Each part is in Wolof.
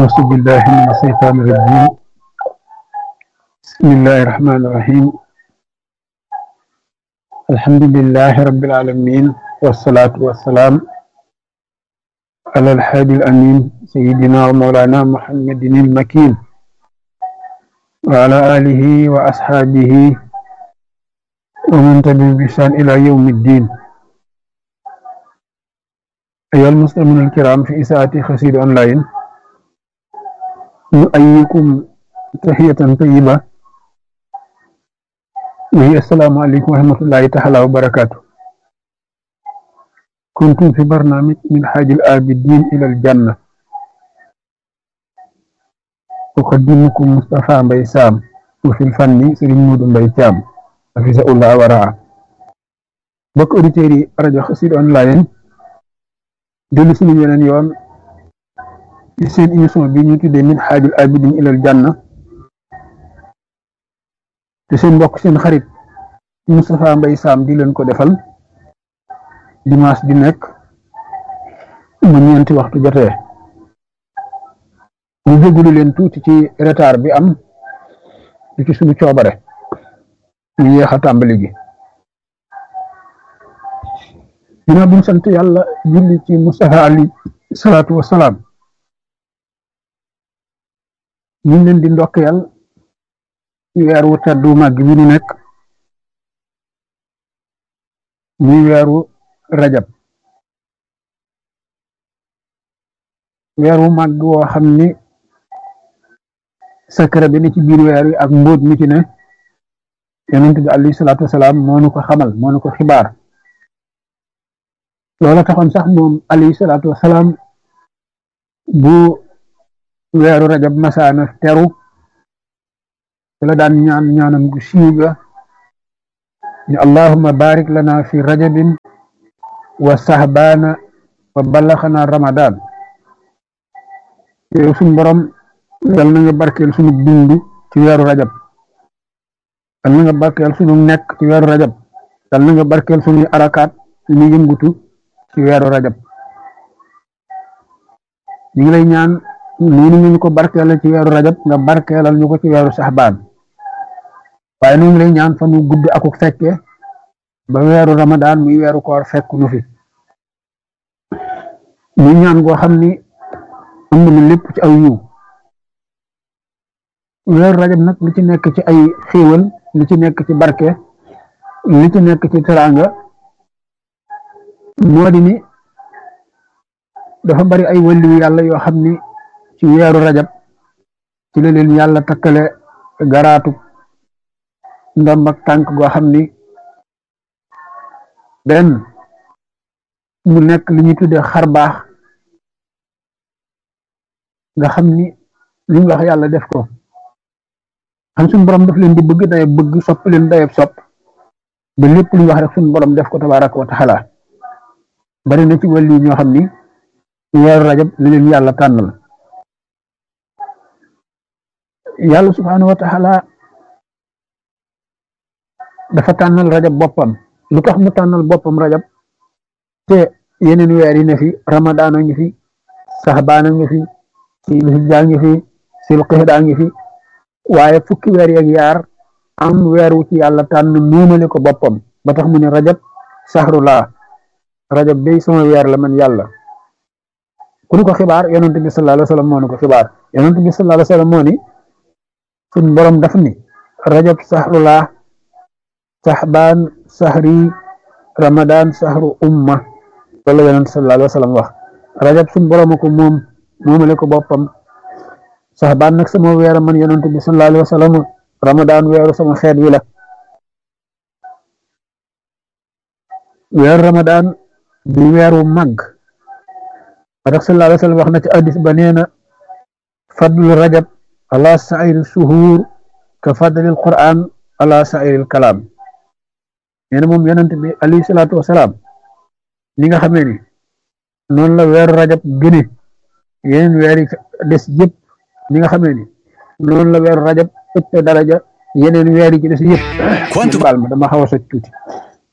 أعوذ بالله من الشيطان الرجيم بسم الله الرحمن الرحيم الحمد لله رب العالمين والصلاة والسلام على الحادي الأمين سيدنا ومولانا محمد المكين وعلى آله وأصحابه ومن تبعهم بإحسان إلى يوم الدين. أيها المسلمون الكرام في إساءة خسير أونلاين، نؤيكم تحية طيبة وهي السلام عليكم ورحمة الله تعالى وبركاته. كنتم في برنامج من حاج الآبدين إلى الجنة، أقدمكم مصطفى مباي سام، وفي الفن سيرين مودو مباي تيام حفظه الله ورعاه. بك أوديتيري راديو خسير أونلاين dellu suñu yeneen yoon ci seen émission bi ñu tuddee min xaajul abidin ilal janna te seen mbokk seen xarit Moustapha Mbaye Sam di leen ko defal dimanche di nekk bu ñeenti waxtu jotee. ñu jégalu leen tuuti ci retard bi am di ci suñu coobare ñu yéex a tàmbali gi. dina buñ sant yàlla julli ci Mustafa alayhi salaatu wasalaam, ñu ngi leen di ndokkeel ci weer wu tedd wu màgg bi ñu nekk muy weeru rajab, weer wu màgg woo xam ni secret bi ni ci biir weer wi ak mbóot mi ci ne yonent bi alayhi salaatu wasalaam moo nu ko xamal, moo nu ko xibaar. loola taxoon sax moom alayhi salaatu wasalaam bu weeru rajab masaana teru la daan ñaan ñaanam gu siiw ga ni allahumma barik lana fi rajabin wa sahbaana wa ballaxana ramadan. yow suñu borom yal na nga barkeel suñu dund ci weeru rajab, yal na nga barkeel suñu nekk ci weeru rajab, yal na nga barkeel suñuy arakaat suñu yëngutu ci weeru rajab. ñu ngi lay ñaan noonu ñu ko barkeelal ci weeru rajab nga barkeelal ñu ko ci weeru saxbaan, waaye ñu ngi lay ñaan fa nu gudd akuk fekke ba weeru ramadaan muy weeru koor fekk nu fi. muy ñaan goo xam ni am na lépp ci aw yiw. weeru rajab nag li ci nekk ci ay xéewal, li ci nekk ci barke, li ci nekk ci teraanga moo di ni dafa bari ay wàllu yàlla yoo xam ni ci weeru rajab ci la leen yàlla takkale garaatu ndomb ak tànk goo xam ni benn mu nekk li ñuy tuddee xar baax, nga xam ni li ñu wax yàlla def ko xam suñu borom daf leen di bëgg dayeb bëgg, sopp leen dayeb sopp, ba lépp lu ñu wax rek suñu borom def ko tabaaraka wa taala. bari na ci wàllu ñoo xam ni weeru rajab li leen yàlla tànnal. yàlla subhaanahu wa taala dafa tànnal rajab boppam. lu tax mu tànnal boppam rajab te yeneen weer yi ne fi, ramadaan a ngi fi, saxbaan a ngi fi, silhijja ngi fi, silqixda ngi fi, waaye fukki weer yeeg yaar am weer wu ci yàlla tànn muumale ko boppam ba tax mu ne rajab sahrullah, rajab day sama weer la man yàlla. ku ñu ko xibaar yonent bi sallallahu alayhi wa sallam moo ñu ko xibaar. yonent bi sallallahu alayhi wa sallam moo ni suñ borom daf ni rajab sahrullah, saxbaan sahri, ramadan sahru umma. loolu la yonent sallallahu alayhi wa sallam wax. rajab suñ borom ko moom moomale ko boppam, saxbaan nag sama weer man yonent bi sallallahu alayhi wa sallam, ramadan weeru sama xeet wi la. weeru ramadan di weeru màgg ba tax sallallahu alayhi wa sallam wax na ci hadis ba nee na fadlu rajab ala sairi suhuur ka fadlil quran ala sairil kalaam. nee na moom yonent bi alayhi salaatu wasalaam li nga xamee ni noonu la weeru rajab gëne yeneen weer yi des yëpp, li nga xamee ni noonu la weeru rajab ëpp daraja yeneen weer yi ci des yëpp. baal ma dama xaw a soj tuuti.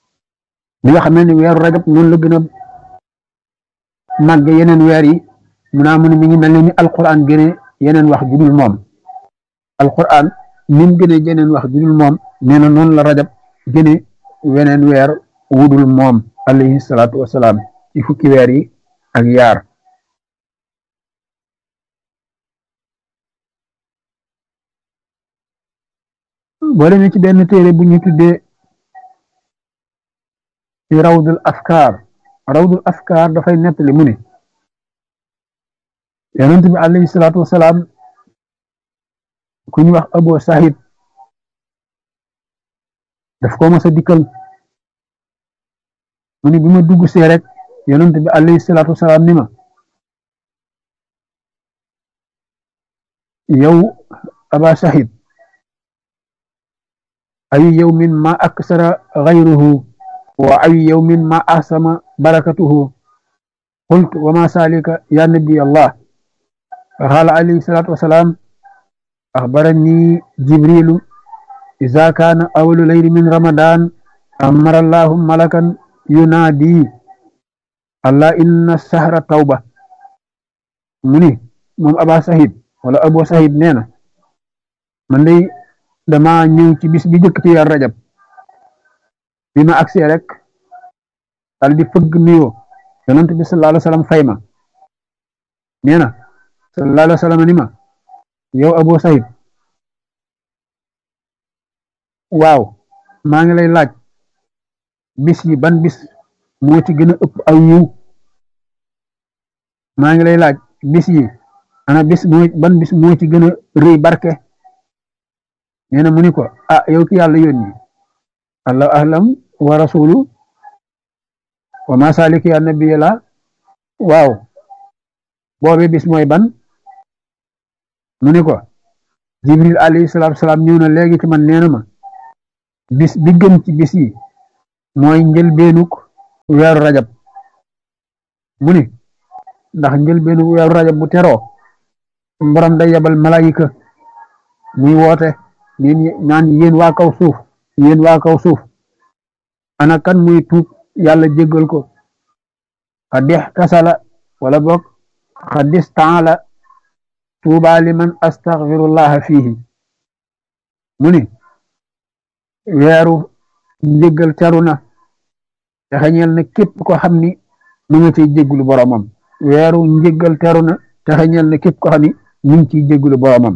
li nga xamee ni weeru rajab noonu la gën a màgg yeneen weer yi, mu ne mi ngi mel ni alquran gëne yeneen wax ju dul moom alquran ni mu gëne yeneen wax ju dul moom nee na noonu la rajab gëne weneen weer wudul moom alayhi salaatu wasalaam ci fukki weer yi ak yaar boo demee ci benn téere bu ñu tuddee ci rawdul afkaar dafay nettali mu ne yonent bi alayhi salaatu wasalaam ku ñu wax Abu Sahid daf ko mos a dikkal mu ne bi ma dugg see rek yonent bi alayhi salaatu wasalaam ni ma yow Aba Sahid ay yawmin ma aksara ghayruhu wa ay yawmin ma ahsama barakatuhu qultu wa ma salika ya nabi Allah قال عليه الصلاة والسلام أخبرني جبريل إذا كان أول ليل من رمضان أمر الله ملكا ينادي الله إن السهر توبة مني مم أبا سعيد ولا أبو سعيد نينا من لي دما ñew ci bis bi jëk ci yar rajab bima aksi rek dal di feug nuyo yonent bi sallallahu alayhi wasallam fayma neena sallallahu alayhi wasallam ni ma yow Abu Saïd waaw maa ngi lay laaj bis yi ban bis moo ci gën a ëpp aw yiw maa ngi lay laaj bis yi ana bis moo ban bis moo ci gën a rëy barke nee na mu ni ko ah yow ki yàlla yónni allah ahlam wa rasulu wa ma salik ya nabiya la waaw boobe bis mooy ban mu ni ko jibril alayhi salaatu salaam ñëw na léegi ci man nee na ma bis bi gën ci bis yi mooy njëlbeenuk weeru rajab mu ni ndax njëlbeenuk weeru rajab bu teroo borom day yebal malaayika muy woote naan yéen waa kaw suuf ana kan muy tuub yàlla jéggal ko xadix tasala wala boog xadis taala tuuba liman astaghfirullah fihi mu ni weeru njéggal teru na te xañeel na képp ko xam ni mu ngi ciy jéggulu boromam weeru njéggal teru na te xañeel na képp ko xam ni mu ngi ciy jéggulu boromam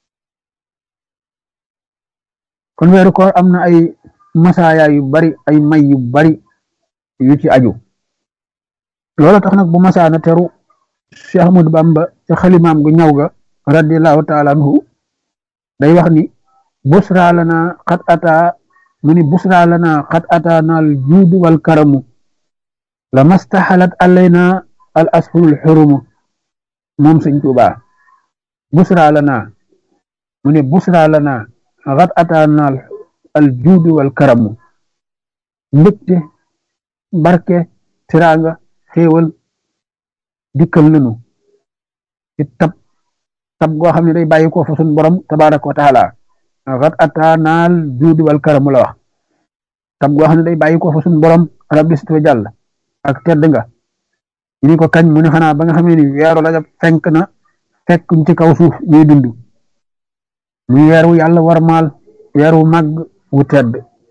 kon weeru koor am na ay masaaya yu bari ay may yu bari yu ci aju loolu tax nag bu masaana teru Cheikh Ahmadou Bamba ca xalimaam gu ñaw ga radiyallahu taala anhu day wax ni busra lana qad ata mu ni busra lana qad atana al juudu wal karamu lama stahalat alayna al ashurul xurumu moom Sëñ Tuubaa busra lana mu ni busra lana qad atana al juudu wal karamu mbégte barke tiraanga xéewal dikkal nañu ci tab goo xam ne day bàyyi ko fa sun borom tabaraka wa taala xat ataanaal juudi wal karamu la wax tab goo xam ne day bàyyi ko fa sun borom rabbi sit wa jàll ak tedd nga ñu ni ko kañ mu ne xanaa ba nga xamee ni weeru rajab fenk na fekkuñ ci kaw suuf ñuy dund muy weer wu yàlla warmaal weer wu màgg wu tedd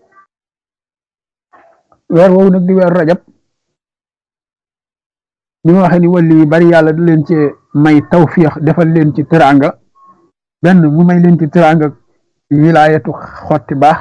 weer woowu nag di weeru rajab ni ma waxee ni wàllu yu bari yàlla da leen ci may tawfiix defal leen ci teraanga benn mu may leen ci teraanga wilaayatu xotti baax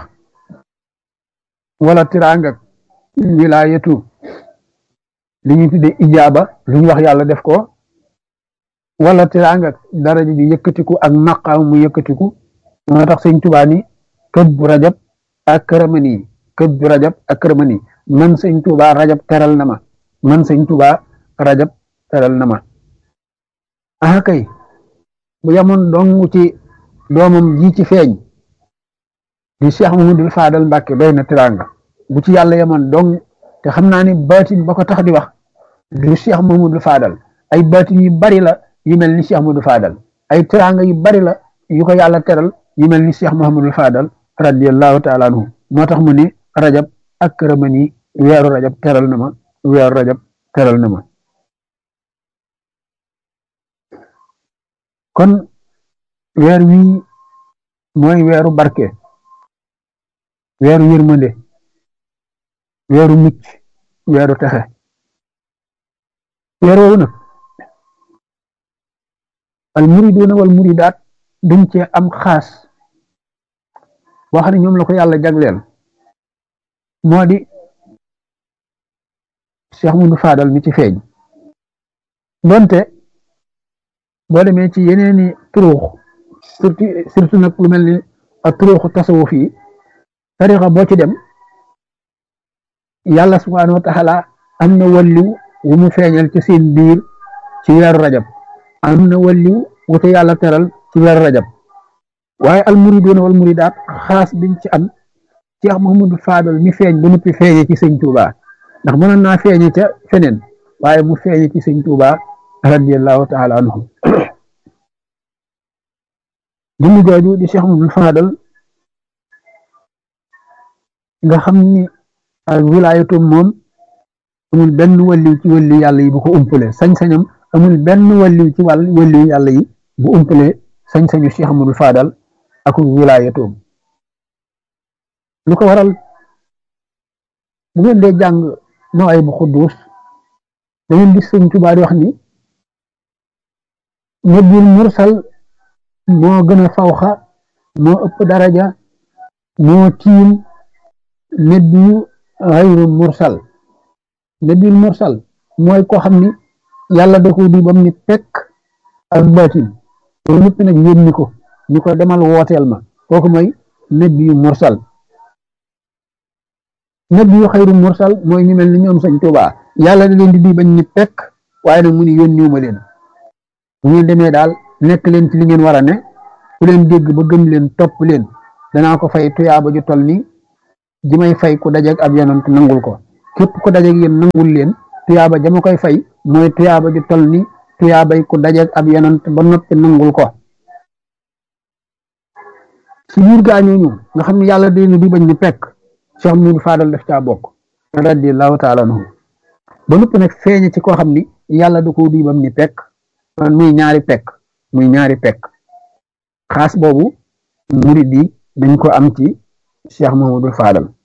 wala teraanga wilaayatu li ñuy tuddee ijaaba lu ñu wax yàlla def ko wala teraanga daraja ji yëkkatiku ak maqaam mu yëkkatiku moo tax Sëñ Tuubaa ni kët bu rajab ak këramani kët bu rajab ak këramani man Sëñ Tuubaa rajab teral na ma man Sëñ Tuubaa rajab teral na ma ah kay bu yamoon dong ci doomam ji ci feeñ di Cheikh Mamadou Fadal Mbàkke doy na teraanga bu ci yàlla yamoon dong te xam naa ni baatin ba ko tax di wax du Cheikh Mamadou Fadal ay baatin yu bari la yu mel ni Cheikh Mamadou Fadal ay teraanga yu bari la yu ko yàlla teral yu mel ni Cheikh Mamadou Fadal radiyallahu taala anhu moo tax mu ni rajab ak këramani weeru rajab teral na ma weeru rajab teral na ma kon weer wii mooy weeru barke, weeru yërmande, weeru mucc, weeru texe. weer woowu nag al muriduuna wal muridaat dañ cee am xaas boo xam ne ñoom la ko yàlla jagleel, moo di Cheikh Moudou Fadal mi ci feeñ. donte boo demee ci yeneeni turuux surtout nag lu mel ni ak turuuxu tasawuf yi, tarixa boo ci dem yàlla subhaanahu wa taala am na walliw wu mu feeñal ci seen biir ci weeru rajab, am na walliw wu te yàlla teral ci weeru rajab. waaye al muriduuna wal muridaat xaas biñ ci am Cheikh Mouhamadou Fadal mi feeñ ba noppi feeñe ci sëñ Touba, ndax mënoon naa feeñe ca feneen waaye mu feeñe ci sëñ Touba radiyallahu taala anhu. jëmm jooju di Cheikh Mouhamadou Fadal nga xam ni ak wilaayatoom moom amul benn walliw ci walliw yàlla yi bu ko umpale, sañ-sañam amul benn walliw ci walliw yàlla yi bu umpale sañ-sañu Cheikh Mouhamadou Fadal ak wilaayatoom. lu ko waral bu ngeen dee jàng nooy bu xudduus da ngeen gis sëñ Tuubaa di wax ni nabiyul mursal moo gën a fawxa, moo ëpp daraja, moo tiim nabiyu xayru mursal. nabiyul mursal mooy koo xam ni yàlla da ko di bam ni pekk ak baatin loolu ñëpp nag yónni ko ni ko demal wooteel ma, kooku mooy nabiyu mursal. nabiyu xayru mursal mooy ñu mel ni ñoom sëñ Tuubaa yàlla da leen di bañ ni pekk waaye nag mu ni yónniwuma leen, bu ngeen demee daal nekk leen ci li ngeen war a ne, ku leen dégg ba gëm leen topp leen danaa ko fay tuyaaba ju tol ni ji may fay ku dajeeg ab yonent nangul ko. képp ku dajeeg yéen nangul leen tuyaaba jama koy fay mooy tuyaaba ju tol ni tuyaabay ku dajeeg ab yonent ba noppi nangul ko. ci biir gaañooñu nga xam ne yàlla da leen di bañ ni pekk Cheikh Moudou Fadal daf caa bokk radiyallahu taala anhu, ba noppi nag feeñe ci koo xam ni yàlla da ko di bam ni pekk, muy ñaari pekk. xaas boobu murid yi dañ ko am ci Cheikh Mouhamadou Fadal.